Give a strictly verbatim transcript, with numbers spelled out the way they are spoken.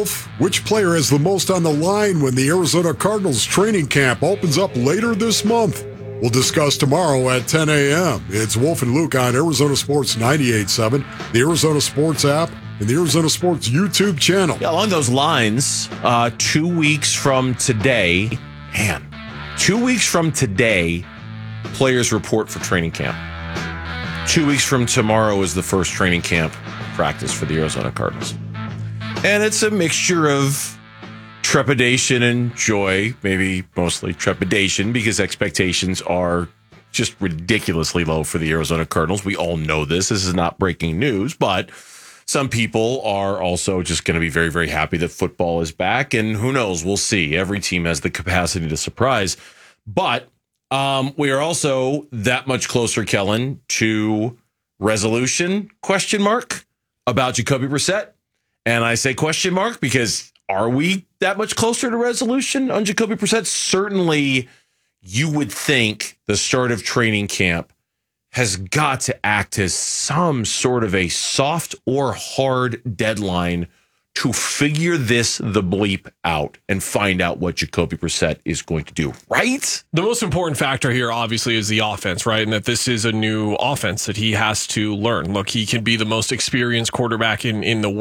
Wolf, which player has the most on the line when the Arizona Cardinals training camp opens up later this month? We'll discuss tomorrow at ten a.m. It's Wolf and Luke on Arizona Sports ninety-eight point seven, the Arizona Sports app, and the Arizona Sports YouTube channel. Yeah, along those lines, uh, two weeks from today, man, two weeks from today, players report for training camp. Two weeks from tomorrow is the first training camp practice for the Arizona Cardinals. And it's a mixture of trepidation and joy, maybe mostly trepidation because expectations are just ridiculously low for the Arizona Cardinals. We all know this. This is not breaking news, but some people are also just going to be very, very happy that football is back. And who knows? We'll see. Every team has the capacity to surprise. But um, we are also that much closer, Kellen, to resolution, question mark, about Jacoby Brissett. And I say question mark because are we that much closer to resolution on Jacoby Brissett? Certainly, you would think the start of training camp has got to act as some sort of a soft or hard deadline to figure this the bleep out and find out what Jacoby Brissett is going to do, right? The most important factor here, obviously, is the offense, right? And that this is a new offense that he has to learn. Look, he can be the most experienced quarterback in, in the world.